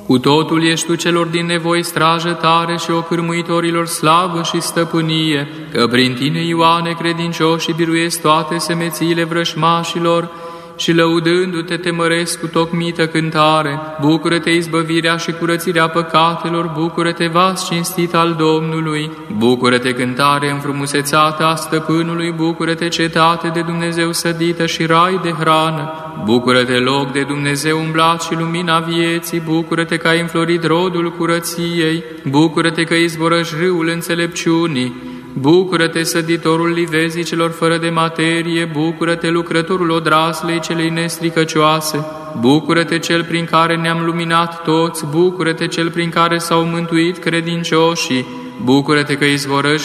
Cu totul ești tu celor din nevoi strajă tare și ocârmuitorilor slavă și stăpânie, că prin tine, Ioane, credincioșii biruiesc toate semețiile vrășmașilor și lăudându-te te măresc cu tocmită cântare. Bucură-te izbăvirea și curățirea păcatelor, bucură-te vas cinstit al Domnului, bucură-te cântare înfrumusețată a stăpânului, bucură-te cetate de Dumnezeu sădită și rai de hrană, bucură-te loc de Dumnezeu umblat și lumina vieții, bucură-te că ai înflorit rodul curăției, bucură-te că izvorăși râul înțelepciunii, bucură-te săditorul livezii celor fără de materie, bucură-te lucrătorul odraslei celei nestricăcioase, bucură-te cel prin care ne-am luminat toți, bucură-te cel prin care s-au mântuit credincioșii, bucură-te că izvorăși